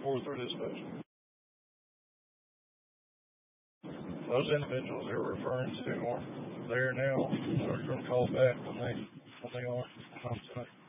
for their dispatch. Those individuals they're referring to are there now. They're going to call back when they are.